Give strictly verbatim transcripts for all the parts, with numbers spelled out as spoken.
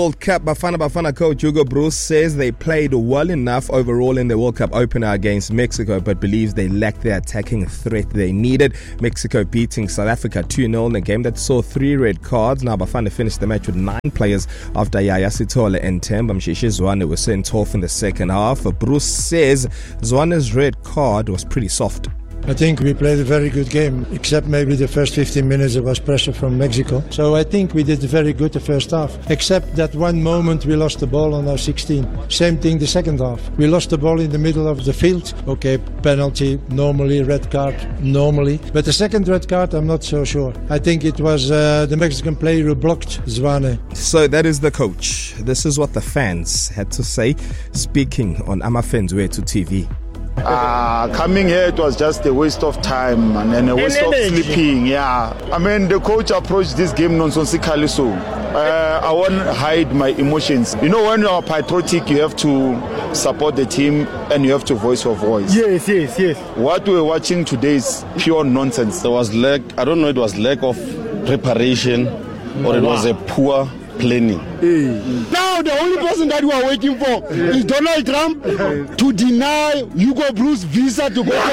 World Cup, Bafana Bafana coach Hugo Broos says they played well enough overall in the World Cup opener against Mexico, but believes they lacked the attacking threat they needed. Mexico beating South Africa two nil in a game that saw three red cards. Now Bafana finished the match with nine players after Yaya Sithole and Themba Mshishi Zwane were sent off in the second half. Broos says Zwane's red card was pretty soft. I think we played a very good game, except maybe the first fifteen minutes there was pressure from Mexico. So I think we did very good the first half, except that one moment we lost the ball on our sixteen. Same thing the second half. We lost the ball in the middle of the field. Okay, penalty, normally, red card, normally. But the second red card, I'm not so sure. I think it was uh, the Mexican player who blocked Zwane. So that is the coach. This is what the fans had to say, speaking on Amafen's Way to T V. Uh, coming here, it was just a waste of time and then a waste of sleeping. Yeah, I mean, the coach approached this game nonsensically. So uh, I won't hide my emotions. You know, when you are patriotic, you have to support the team and you have to voice your voice. Yes, yes, yes. What we're watching today is pure nonsense. There was lack, I don't know, it was lack of preparation or it was a poor planning. Hey. Now the only person that we are waiting for is Donald Trump to deny Hugo Broos visa to go.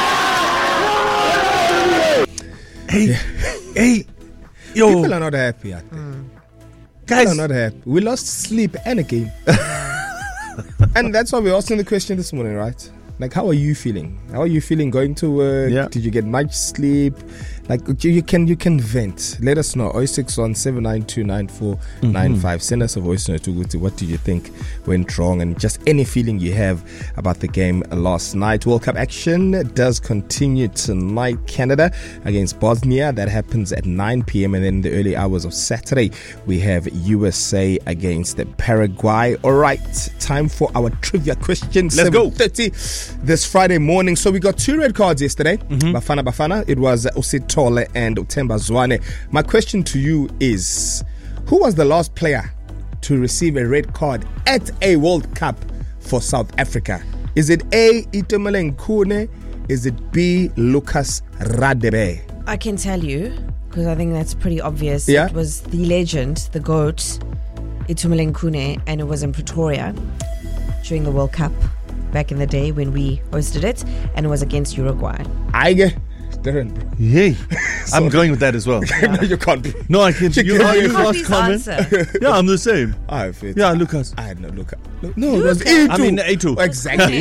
Hey, hey, yo! People are not happy. I think. Mm. Guys, people are not happy. We lost sleep and a game, and that's why we're asking the question this morning, right? Like, how are you feeling? How are you feeling going to work? Yeah. Did you get much sleep? Like, you can you can vent. Let us know. oh six one, seven nine two, nine four nine five. Send us a voice note to what do you think went wrong and just any feeling you have about the game last night. World Cup action does continue tonight. Canada against Bosnia. That happens at nine p.m. And then in the early hours of Saturday, we have U S A against Paraguay. All right, time for our trivia questions. Let's go. seven thirty this Friday morning. So we got two red cards yesterday. Mm-hmm. Bafana Bafana. It was Sithole and Themba Zwane. My question to you is, who was the last player to receive a red card at a World Cup for South Africa? Is it A, Itumeleng Khune? Is it B, Lucas Radebe? I can tell you, because I think that's pretty obvious. Yeah? It was the legend, the GOAT, Itumeleng Khune, and it was in Pretoria during the World Cup back in the day when we hosted it, and it was against Uruguay. I get Darren, bro. Yay. I'm going with that as well. Yeah. No, you can't be. No, I can't. You, are you last comment? Yeah, I'm the same. I have it. Yeah, Lucas. I had no Lucas. No, it was A two. I mean A two. Exactly.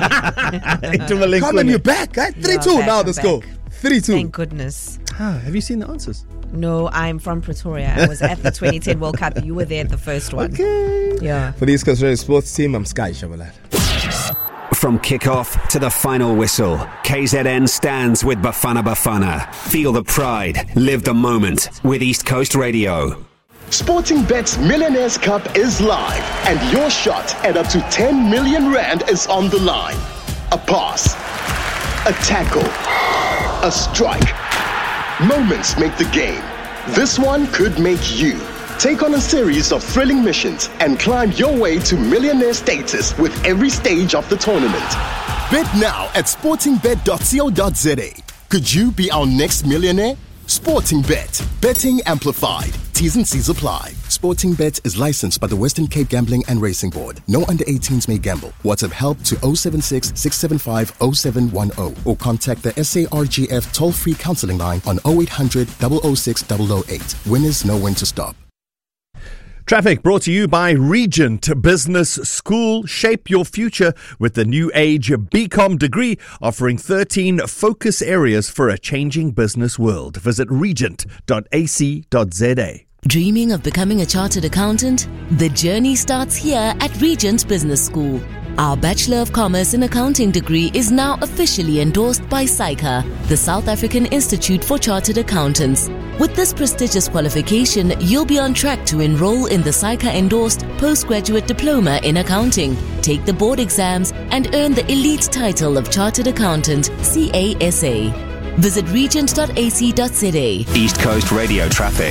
Come on, you're back. Eh? three two back, now I'm the score. three two. Thank goodness. Ah, have you seen the answers? No, I'm from Pretoria. I was at the twenty ten World Cup. You were there at the first one. Okay. Yeah. For the East Coast Radio Sports team, I'm Sky Shabalala. From kickoff to the final whistle, K Z N stands with Bafana Bafana. Feel the pride, live the moment with East Coast Radio. Sportingbet's Millionaires Cup is live, and your shot at up to ten million rand is on the line. A pass, a tackle, a strike. Moments make the game. This one could make you. Take on a series of thrilling missions and climb your way to millionaire status with every stage of the tournament. Bet now at sportingbet dot co dot za. Could you be our next millionaire? Sportingbet. Betting amplified. T's and C's apply. Sportingbet is licensed by the Western Cape Gambling and Racing Board. No under eighteens may gamble. WhatsApp help to oh seven six, six seven five, oh seven one oh or contact the S A R G F toll-free counseling line on oh eight hundred, oh oh six, oh oh eight. Winners know when to stop. Traffic brought to you by Regent Business School. Shape your future with the new age B Com degree, offering thirteen focus areas for a changing business world. Visit regent dot a c dot z a. Dreaming of becoming a chartered accountant? The journey starts here at Regent Business School. Our Bachelor of Commerce in Accounting degree is now officially endorsed by SAICA, the South African Institute for Chartered Accountants. With this prestigious qualification, you'll be on track to enroll in the SAICA-endorsed postgraduate diploma in accounting, take the board exams, and earn the elite title of Chartered Accountant, C A S A. Visit regent dot a c dot z a. East Coast Radio Traffic.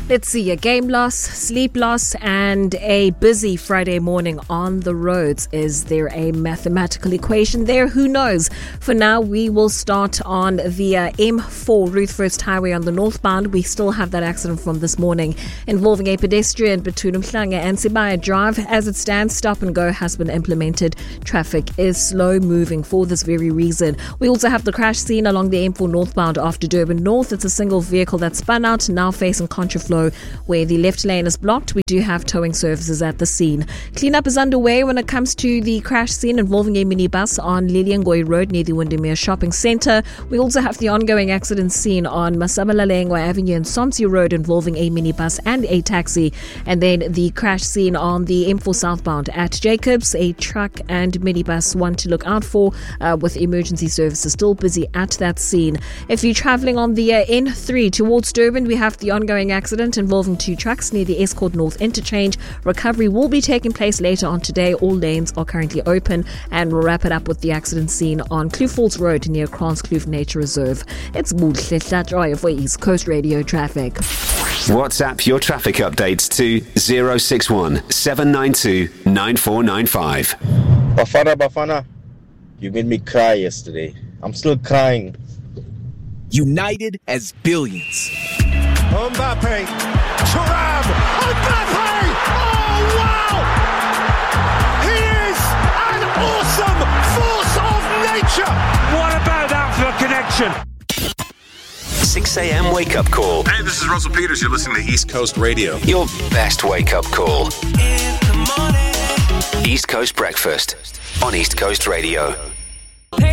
Let's see, a game loss, sleep loss, and a busy Friday morning on the roads. Is there a mathematical equation there? Who knows? For now, we will start on the uh, M four Ruthfirst Highway on the northbound. We still have that accident from this morning involving a pedestrian between Umhlanga and Sibaya Drive. As it stands, stop and go has been implemented. Traffic is slow moving for this very reason. We also have the crash scene along the M four northbound after Durban North. It's a single vehicle that spun out, now facing contraflow, where the left lane is blocked. We do have towing services at the scene. Cleanup is underway when it comes to the crash scene involving a minibus on Liliangoi Road near the Windermere Shopping Centre. We also have the ongoing accident scene on Masabalalengwa Avenue and Somsi Road involving a minibus and a taxi. And then the crash scene on the M four southbound at Jacobs, a truck and minibus, one to look out for, uh, with emergency services still busy at that scene. If you're travelling on the uh, N three towards Durban, we have the ongoing accident involving two trucks near the Escort North interchange. Recovery will be taking place later on today. All lanes are currently open, and we'll wrap it up with the accident scene on Kloof Falls Road near Kranskloof Nature Reserve. It's Buhle Hlatroy for East Coast Radio Traffic. WhatsApp your traffic updates to zero six one seven nine two nine four nine five. Bafana, Bafana, you made me cry yesterday. I'm still crying. United as billions. Mbappe, Thuram, Mbappe! Oh, wow! He is an awesome force of nature! What about that for a connection? six a.m. wake-up call. Hey, this is Russell Peters. You're listening to East Coast Radio. Your best wake-up call. In the morning. East Coast Breakfast on East Coast Radio.